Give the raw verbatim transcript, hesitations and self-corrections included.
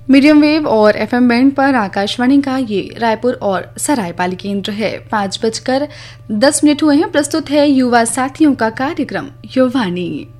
Medium wave और FM band पर आकाशवाणी का ये रायपुर और सरायपाली केंद्र है। पाँच बजकर दस मिनट हुए हैं। प्रस्तुत है युवा साथियों का कार्यक्रम युवानी।